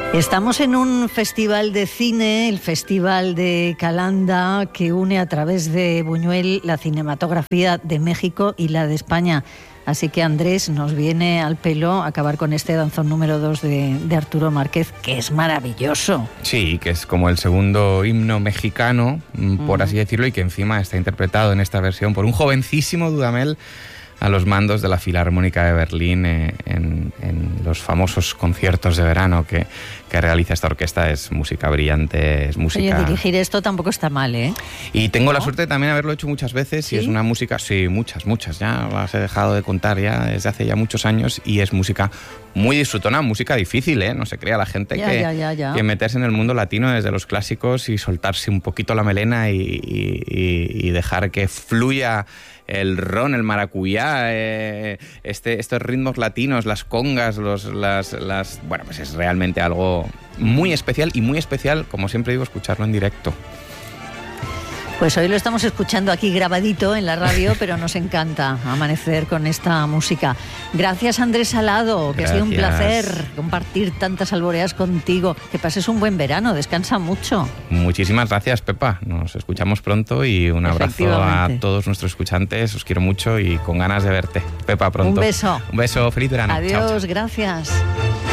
Estamos en un festival de cine, el Festival de Calanda, que une a través de Buñuel la cinematografía de México y la de España. Así que, Andrés, nos viene al pelo acabar con este danzón número 2 de Arturo Márquez, que es maravilloso. Sí, que es como el segundo himno mexicano, por así decirlo, y que encima está interpretado en esta versión por un jovencísimo Dudamel a los mandos de la Filarmónica de Berlín en los famosos conciertos de verano que realiza esta orquesta. Es música brillante, es música... Oye, dirigir esto tampoco está mal, ¿eh? Y tengo la suerte de también haberlo hecho muchas veces. ¿Sí? Y es una música, sí, muchas, ya las he dejado de contar ya desde hace ya muchos años, y es música muy disfrutona, música difícil, ¿eh? No se crea la gente que meterse en el mundo latino desde los clásicos y soltarse un poquito la melena y dejar que fluya el ron, el maracuyá, estos ritmos latinos, las congas, bueno, pues es realmente algo muy especial, y muy especial, como siempre digo, escucharlo en directo. Pues hoy lo estamos escuchando aquí grabadito en la radio, pero nos encanta amanecer con esta música. Gracias, Andrés Salado, que ha sido un placer compartir tantas alboreas contigo. Que pases un buen verano, descansa mucho. Muchísimas gracias, Pepa. Nos escuchamos pronto y un abrazo a todos nuestros escuchantes. Os quiero mucho y con ganas de verte. Pepa, pronto. Un beso. Un beso, feliz verano. Adiós, chao, chao. Gracias.